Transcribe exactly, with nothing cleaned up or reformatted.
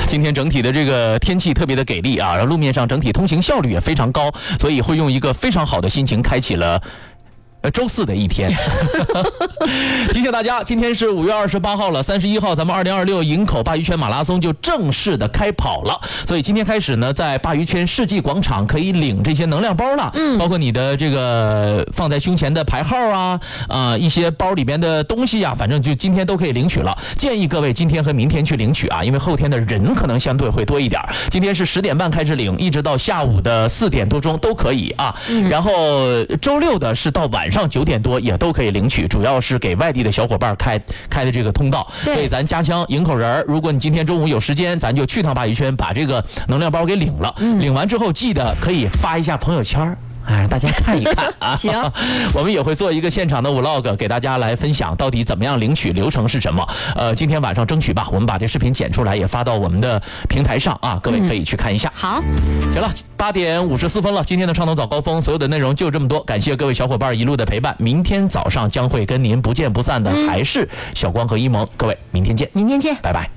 今天整体的这个天气特别的给力啊，然后路面上整体通行效率也非常高，所以会用一个非常好的心情开启了周四的一天。提醒大家，今天是五月二十八号了，三十一号咱们二零二六营口鲅鱼圈马拉松就正式的开跑了。所以今天开始呢，在鲅鱼圈世纪广场可以领这些能量包了，嗯，包括你的这个放在胸前的牌号啊，啊、呃，一些包里边的东西啊，反正就今天都可以领取了。建议各位今天和明天去领取啊，因为后天的人可能相对会多一点。今天是十点半开始领，一直到下午的四点多钟都可以啊。嗯、然后周六的是到晚上。上九点多也都可以领取，主要是给外地的小伙伴开开的这个通道，所以咱家乡营口人，如果你今天中午有时间，咱就去趟鲅鱼圈，把这个能量包给领了。嗯、领完之后记得可以发一下朋友圈。哎，大家看一看啊！ 行， 我们也会做一个现场的 vlog 给大家来分享，到底怎么样领取，流程是什么。呃，今天晚上争取吧，我们把这视频剪出来，也发到我们的平台上啊，各位可以去看一下。 嗯、好， 行了，八点五十四分了，今天的畅通早高峰所有的内容就这么多，感谢各位小伙伴一路的陪伴。明天早上将会跟您不见不散的，还是小光和一萌，各位明天见， 明天见， 拜拜。